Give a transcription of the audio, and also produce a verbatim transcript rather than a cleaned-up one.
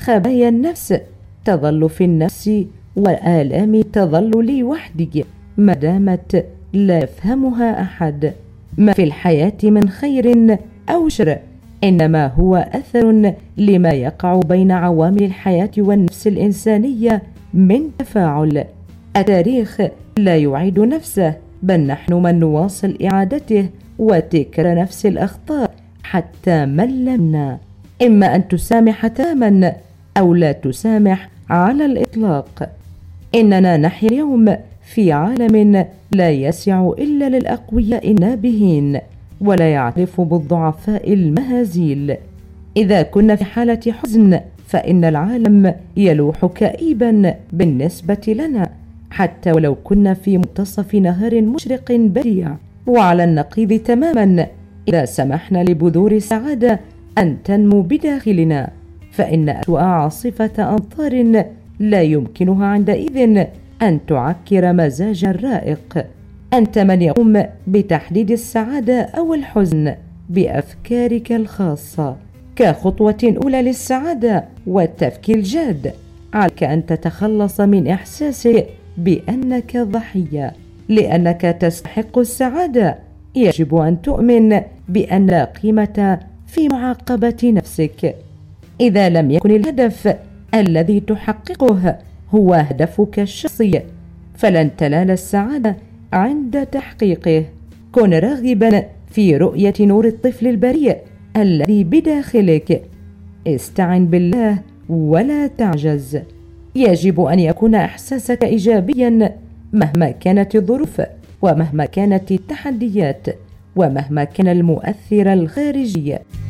خبايا النفس تظل في النفس، والآلام تظل لي وحدي ما دامت لا يفهمها أحد. ما في الحياة من خير أو شر إنما هو أثر لما يقع بين عوامل الحياة والنفس الإنسانية من تفاعل. التاريخ لا يعيد نفسه، بل نحن من نواصل إعادته وتكرار نفس الأخطاء حتى ملمنا. إما أن تسامح تماما أو لا تسامح على الإطلاق. إننا نحيا اليوم في عالم لا يسع إلا للأقوياء النابهين، ولا يعترف بالضعفاء المهازيل. إذا كنا في حالة حزن فإن العالم يلوح كئيبا بالنسبة لنا، حتى ولو كنا في منتصف نهار مشرق بديع. وعلى النقيض تماما، إذا سمحنا لبذور السعادة أن تنمو بداخلنا فإن أسوأ عاصفة أمطار لا يمكنها عندئذ أن تعكر مزاج الرائق. أنت من يقوم بتحديد السعادة أو الحزن بأفكارك الخاصة كخطوة أولى للسعادة والتفكير الجاد. عليك أن تتخلص من إحساسك بأنك ضحية، لأنك تستحق السعادة. يجب أن تؤمن بأن لا قيمة في معاقبة نفسك. إذا لم يكن الهدف الذي تحققه هو هدفك الشخصي فلن تنال السعادة عند تحقيقه. كن راغبا في رؤية نور الطفل البريء الذي بداخلك. استعن بالله ولا تعجز. يجب أن يكون إحساسك إيجابيا مهما كانت الظروف، ومهما كانت التحديات، ومهما كان المؤثر الخارجي.